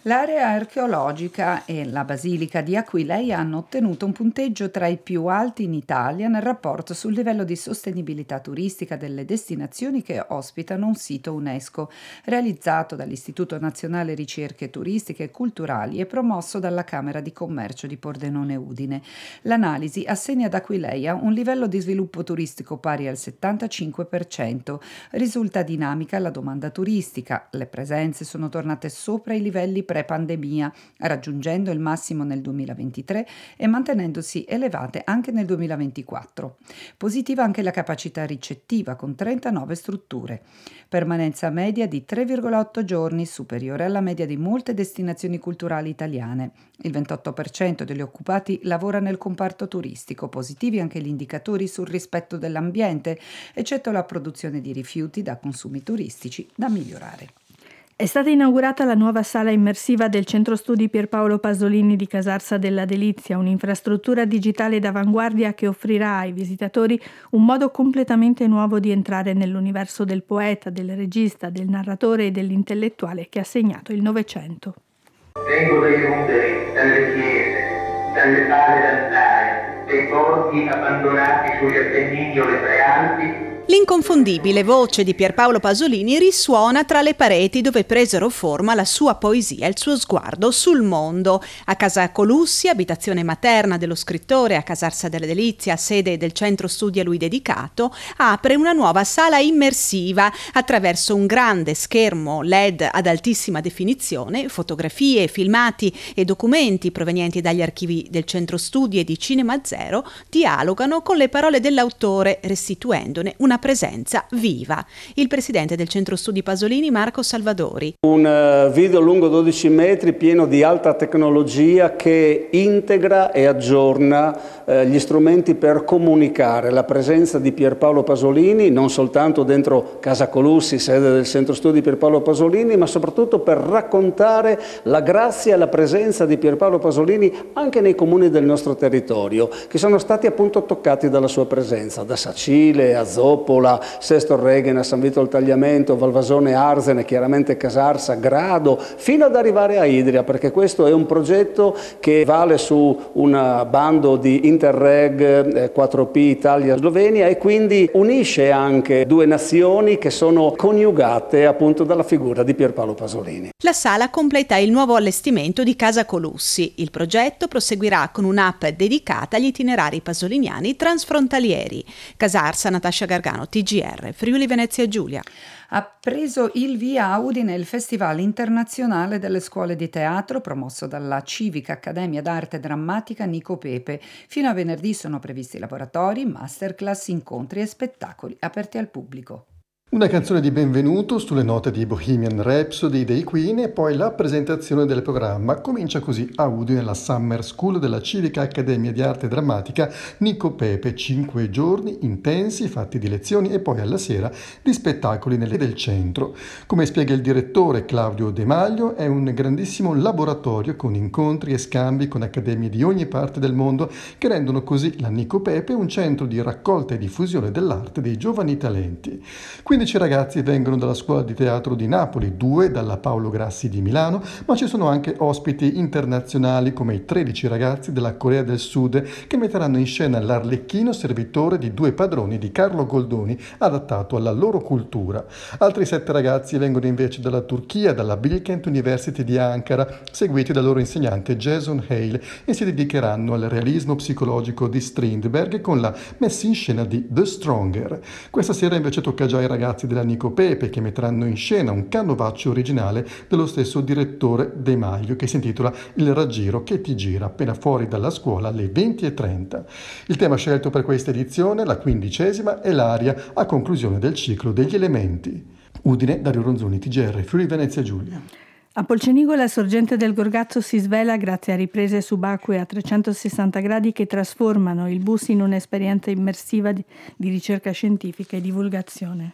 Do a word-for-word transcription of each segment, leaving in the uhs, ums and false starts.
L'area archeologica e la Basilica di Aquileia hanno ottenuto un punteggio tra i più alti in Italia nel rapporto sul livello di sostenibilità turistica delle destinazioni che ospitano un sito UNESCO, realizzato dall'Istituto Nazionale Ricerche Turistiche e Culturali e promosso dalla Camera di Commercio di Pordenone Udine. L'analisi assegna ad Aquileia un livello di sviluppo turistico pari al settantacinque per cento. Risulta dinamica la domanda turistica, le presenze sono tornate sopra i livelli pre-pandemia, raggiungendo il massimo nel duemilaventitré e mantenendosi elevate anche nel duemilaventiquattro. Positiva anche la capacità ricettiva, con trentanove strutture. Permanenza media di tre virgola otto giorni, superiore alla media di molte destinazioni culturali italiane. Il ventotto per cento degli occupati lavora nel comparto turistico, positivi anche gli indicatori sul rispetto dell'ambiente, eccetto la produzione di rifiuti da consumi turistici da migliorare. È stata inaugurata la nuova sala immersiva del Centro Studi Pierpaolo Pasolini di Casarsa della Delizia, un'infrastruttura digitale d'avanguardia che offrirà ai visitatori un modo completamente nuovo di entrare nell'universo del poeta, del regista, del narratore e dell'intellettuale che ha segnato il Novecento. Vengo dai ruderi, dalle chiese, dalle sale d'altare, dei borghi abbandonati sugli Appennini o le Prealpi. L'inconfondibile voce di Pierpaolo Pasolini risuona tra le pareti dove presero forma la sua poesia e il suo sguardo sul mondo. A Casa Colussi, abitazione materna dello scrittore, a Casarsa della Delizia, sede del centro studi a lui dedicato, apre una nuova sala immersiva attraverso un grande schermo L E D ad altissima definizione, fotografie, filmati e documenti provenienti dagli archivi del centro studi e di Cinema Zero dialogano con le parole dell'autore, restituendone una presenza viva. Il presidente del Centro Studi Pasolini, Marco Salvadori. Un video lungo dodici metri pieno di alta tecnologia che integra e aggiorna eh, gli strumenti per comunicare la presenza di Pierpaolo Pasolini non soltanto dentro Casa Colussi, sede del Centro Studi Pierpaolo Pasolini, ma soprattutto per raccontare la grazia e la presenza di Pierpaolo Pasolini anche nei comuni del nostro territorio, che sono stati appunto toccati dalla sua presenza, da Sacile a Zoppo, Sesto Reghena, San Vito al Tagliamento, Valvasone Arzene, chiaramente Casarsa, Grado, fino ad arrivare a Idria, perché questo è un progetto che vale su un bando di Interreg eh, quattro P Italia-Slovenia e quindi unisce anche due nazioni che sono coniugate appunto dalla figura di Pierpaolo Pasolini. La sala completa il nuovo allestimento di Casa Colussi. Il progetto proseguirà con un'app dedicata agli itinerari pasoliniani transfrontalieri. Casarsa, Natascia Gargano, T G R, Friuli Venezia Giulia. Ha preso il via a Udine il Festival internazionale delle scuole di teatro promosso dalla Civica Accademia d'Arte Drammatica Nico Pepe. Fino a venerdì sono previsti laboratori, masterclass, incontri e spettacoli aperti al pubblico. Una canzone di benvenuto sulle note di Bohemian Rhapsody dei Queen e poi la presentazione del programma. Comincia così a Udine la Summer School della Civica Accademia di Arte Drammatica Nico Pepe. Cinque giorni intensi, fatti di lezioni e poi alla sera di spettacoli nelle del centro. Come spiega il direttore Claudio De Maglio, è un grandissimo laboratorio con incontri e scambi con accademie di ogni parte del mondo che rendono così la Nico Pepe un centro di raccolta e diffusione dell'arte dei giovani talenti. quindici ragazzi vengono dalla scuola di teatro di Napoli, due dalla Paolo Grassi di Milano, ma ci sono anche ospiti internazionali come i tredici ragazzi della Corea del Sud che metteranno in scena l'Arlecchino servitore di due padroni di Carlo Goldoni adattato alla loro cultura. Altri sette ragazzi vengono invece dalla Turchia, dalla Bilkent University di Ankara, seguiti dal loro insegnante Jason Hale e si dedicheranno al realismo psicologico di Strindberg con la messa in scena di The Stronger. Questa sera invece tocca già ai ragazzi della Nico Pepe che metteranno in scena un canovaccio originale dello stesso direttore De Maglio che si intitola Il raggiro che ti gira, appena fuori dalla scuola alle venti e trenta. Il tema scelto per questa edizione, la quindicesima, è l'aria a conclusione del ciclo degli elementi. Udine, Dario Ronzoni, T G R, Friuli Venezia Giulia. A Polcenigo la sorgente del Gorgazzo si svela grazie a riprese subacquee a trecentosessanta gradi che trasformano il bus in un'esperienza immersiva di, di ricerca scientifica e divulgazione.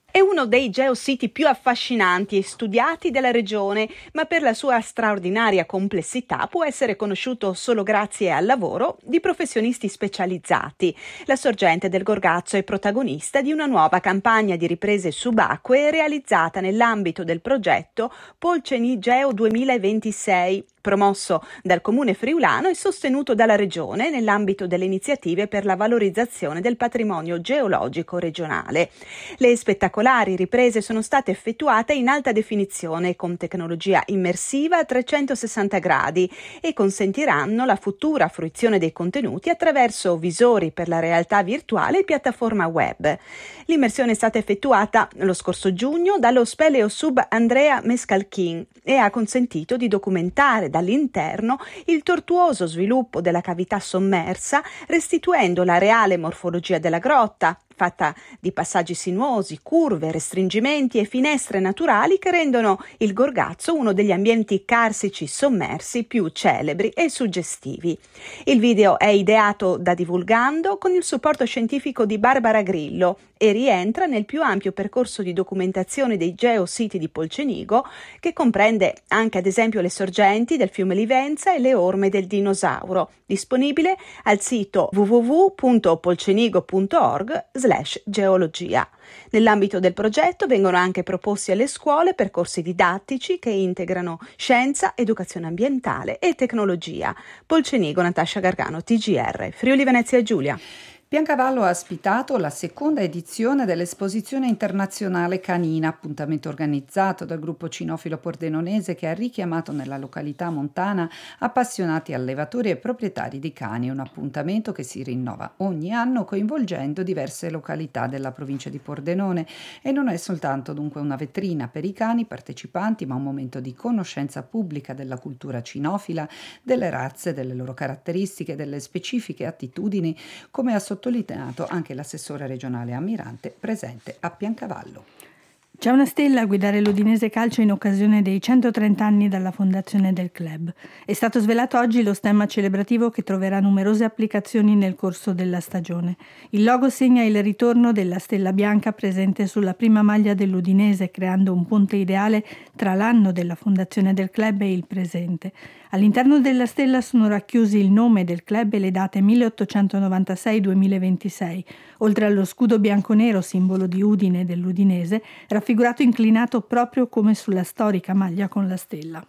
È uno dei geositi più affascinanti e studiati della regione, ma per la sua straordinaria complessità può essere conosciuto solo grazie al lavoro di professionisti specializzati. La sorgente del Gorgazzo è protagonista di una nuova campagna di riprese subacquee realizzata nell'ambito del progetto Polcenigeo duemilaventisei, promosso dal Comune friulano e sostenuto dalla Regione nell'ambito delle iniziative per la valorizzazione del patrimonio geologico regionale. Le spettacolari riprese sono state effettuate in alta definizione con tecnologia immersiva a trecentosessanta gradi e consentiranno la futura fruizione dei contenuti attraverso visori per la realtà virtuale e piattaforma web. L'immersione è stata effettuata lo scorso giugno dallo Speleosub Andrea Mescalchin e ha consentito di documentare dall'interno il tortuoso sviluppo della cavità sommersa, restituendo la reale morfologia della grotta, fatta di passaggi sinuosi, curve, restringimenti e finestre naturali che rendono il Gorgazzo uno degli ambienti carsici sommersi più celebri e suggestivi. Il video è ideato da Divulgando con il supporto scientifico di Barbara Grillo e rientra nel più ampio percorso di documentazione dei geositi di Polcenigo, che comprende anche ad esempio le sorgenti del fiume Livenza e le orme del dinosauro, disponibile al sito w w w punto polcenigo punto org slash geologia. Nell'ambito del progetto vengono anche proposti alle scuole percorsi didattici che integrano scienza, educazione ambientale e tecnologia. Polcenigo, Natascia Gargano, T G R, Friuli Venezia Giulia. Piancavallo ha ospitato la seconda edizione dell'Esposizione Internazionale Canina, appuntamento organizzato dal gruppo cinofilo pordenonese che ha richiamato nella località montana appassionati allevatori e proprietari di cani, un appuntamento che si rinnova ogni anno coinvolgendo diverse località della provincia di Pordenone e non è soltanto dunque una vetrina per i cani partecipanti, ma un momento di conoscenza pubblica della cultura cinofila, delle razze, delle loro caratteristiche, delle specifiche attitudini, come ha sottolineato sottolineato anche l'assessore regionale ammirante presente a Piancavallo. C'è una stella a guidare l'Udinese Calcio in occasione dei centotrenta anni dalla fondazione del club. È stato svelato oggi lo stemma celebrativo che troverà numerose applicazioni nel corso della stagione. Il logo segna il ritorno della stella bianca presente sulla prima maglia dell'Udinese, creando un ponte ideale tra l'anno della fondazione del club e il presente. All'interno della stella sono racchiusi il nome del club e le date milleottocentonovantasei duemilaventisei, oltre allo scudo bianco-nero, simbolo di Udine e dell'Udinese, raffigurato inclinato proprio come sulla storica maglia con la stella.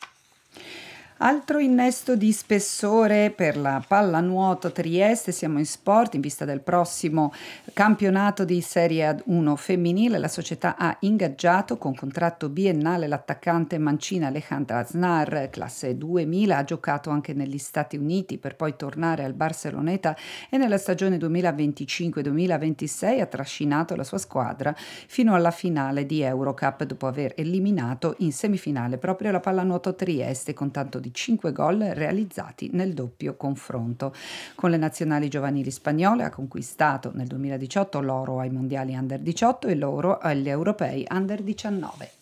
Altro innesto di spessore per la pallanuoto Trieste, siamo in sport, in vista del prossimo campionato di Serie uno femminile. La società ha ingaggiato con contratto biennale l'attaccante mancina Alejandra Aznar, classe duemila, ha giocato anche negli Stati Uniti per poi tornare al Barceloneta e nella stagione duemilaventicinque duemilaventisei ha trascinato la sua squadra fino alla finale di Eurocup dopo aver eliminato in semifinale proprio la pallanuoto Trieste con tanto di cinque gol realizzati nel doppio confronto. Con le nazionali giovanili spagnole ha conquistato nel duemiladiciotto l'oro ai mondiali under diciotto e l'oro agli europei under diciannove.